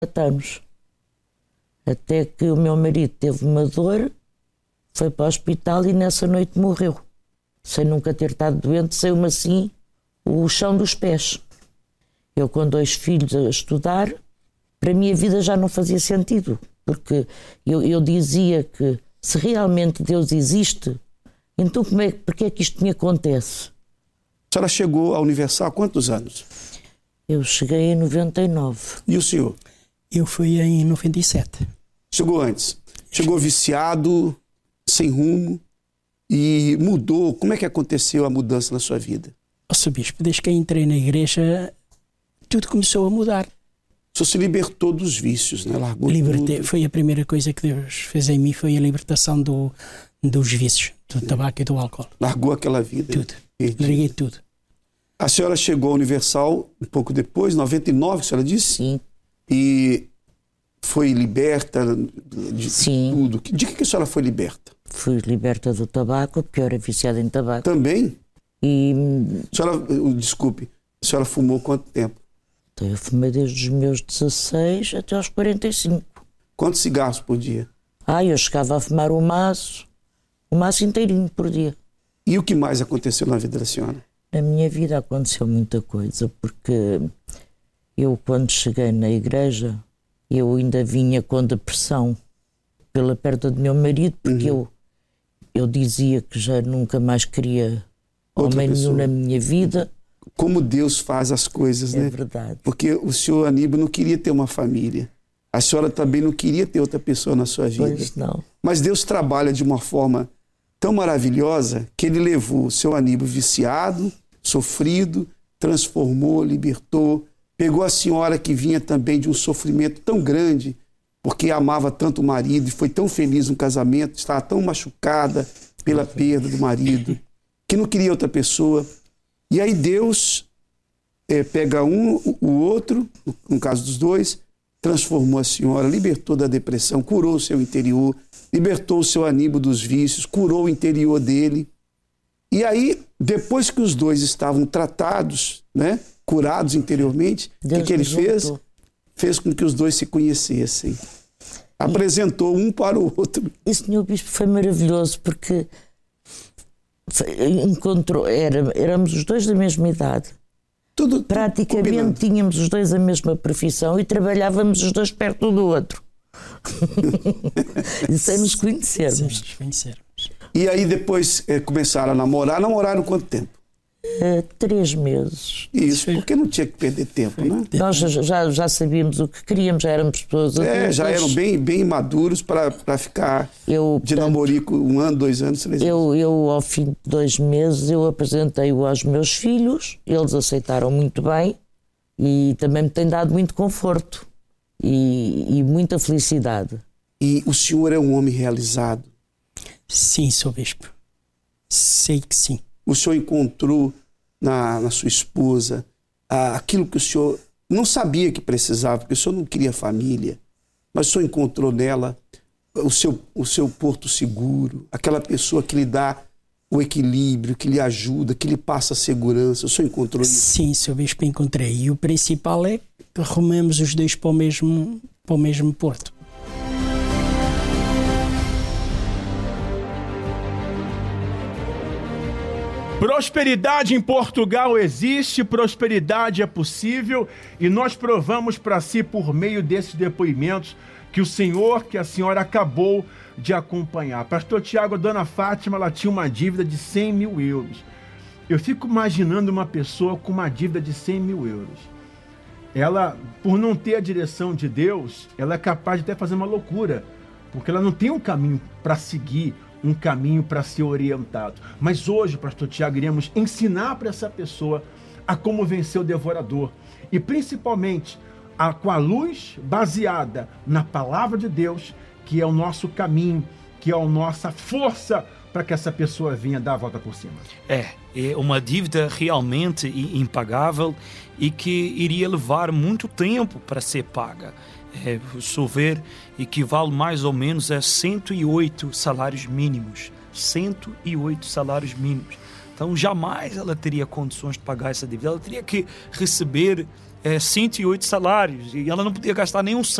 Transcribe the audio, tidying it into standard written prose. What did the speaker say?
anos. Até que o meu marido teve uma dor, foi para o hospital e nessa noite morreu. Sem nunca ter estado doente, saiu-me assim o chão dos pés. Eu com 2 filhos a estudar, para mim a vida já não fazia sentido, porque eu dizia que se realmente Deus existe, então porque é que isto me acontece? A senhora chegou à Universal há quantos anos? Eu cheguei em 99. E o senhor? Eu fui em 97. Chegou antes. Chegou viciado, sem rumo e mudou. Como é que aconteceu a mudança na sua vida? Nossa, bispo, desde que entrei na igreja, tudo começou a mudar. O senhor se libertou dos vícios, né? Largou tudo. Foi a primeira coisa que Deus fez em mim, foi a libertação dos vícios, do tabaco e do álcool. Largou aquela vida. Tudo. Larguei tudo. A senhora chegou à Universal um pouco depois, 99, a senhora disse? Sim. E foi liberta de Sim. tudo. De que a senhora foi liberta? Fui liberta do tabaco, porque eu era viciada em tabaco. Também? E A senhora, desculpe, a senhora fumou quanto tempo? então, eu fumei desde os meus 16 até aos 45. Quantos cigarros por dia? Eu chegava a fumar um maço inteirinho por dia. E o que mais aconteceu na vida da senhora? Na minha vida aconteceu muita coisa, porque eu, quando cheguei na igreja, eu ainda vinha com depressão pela perda do meu marido, porque eu dizia que já nunca mais queria homem nenhum na minha vida. Como Deus faz as coisas, né? É verdade. Porque o senhor Aníbal não queria ter uma família. A senhora também não queria ter outra pessoa na sua vida. Pois não. Mas Deus trabalha de uma forma tão maravilhosa que ele levou o seu Aníbal viciado, sofrido, transformou, libertou, pegou a senhora que vinha também de um sofrimento tão grande, porque amava tanto o marido e foi tão feliz no casamento, estava tão machucada pela perda do marido, que não queria outra pessoa. E aí Deus pega o outro, no caso dos dois, transformou a senhora, libertou da depressão, curou o seu interior, libertou o seu Aníbal dos vícios, curou o interior dele. E aí, depois que os dois estavam tratados, né, curados interiormente, o que ele fez? Fez com que os dois se conhecessem. Apresentou um para o outro. E, senhor bispo, foi maravilhoso, porque éramos os dois da mesma idade. Praticamente tínhamos os dois a mesma profissão e trabalhávamos os dois perto um do outro. E sem nos conhecermos. E aí depois começaram a namorar. Namoraram quanto tempo? 3 meses. Isso, porque não tinha que perder tempo, né? Nós já sabíamos o que queríamos, já éramos pessoas adultas. Já eram bem maduros para ficar de namorico 1 ano, 2 anos, 3 anos. Eu, ao fim de 2 meses, eu apresentei-o aos meus filhos, eles aceitaram muito bem e também me tem dado muito conforto e muita felicidade. E o senhor é um homem realizado? Sim, sou bispo. Sei que sim. O senhor encontrou na sua esposa aquilo que o senhor não sabia que precisava, porque o senhor não queria família, mas o senhor encontrou nela o seu porto seguro, aquela pessoa que lhe dá o equilíbrio, que lhe ajuda, que lhe passa a segurança. O senhor encontrou isso? Sim, seu bispo, encontrei. E o principal é que rumamos os dois para o mesmo porto. Prosperidade em Portugal existe, prosperidade é possível e nós provamos para si por meio desses depoimentos que a senhora acabou de acompanhar. Pastor Tiago, a dona Fátima, ela tinha uma dívida de 100 mil euros. Eu fico imaginando uma pessoa com uma dívida de 100 mil euros. Ela, por não ter a direção de Deus, ela é capaz de até fazer uma loucura, porque ela não tem um caminho para seguir, um caminho para ser orientado. Mas hoje, pastor Tiago, iremos ensinar para essa pessoa a como vencer o devorador. E principalmente, com a luz baseada na palavra de Deus, que é o nosso caminho, que é a nossa força para que essa pessoa venha dar a volta por cima. É uma dívida realmente impagável e que iria levar muito tempo para ser paga. Se houver, equivale mais ou menos a 108 salários mínimos. 108 salários mínimos. Então jamais ela teria condições de pagar essa dívida. Ela teria que receber 108 salários e ela não podia gastar nenhum